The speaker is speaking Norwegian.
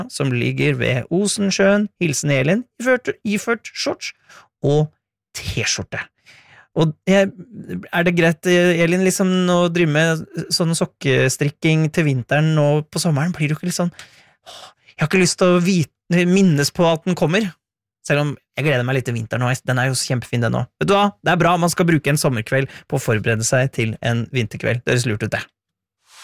som ligger ved Osensjøen, hilsen Elin, iført shorts og t-skjorte. Og er det greit, Elin, liksom å drive med sånn sokkestrikking til vinteren nå på sommeren? Blir du ikke litt sånn, jeg har ikke lyst til å minnes på at den kommer, selv om jeg gleder meg litt til vinteren nå, den jo kjempefin den nå. Vet du hva? Det bra, man skal bruke en sommerkveld på å forberede seg til en vinterkveld. Det høres lurt ut det.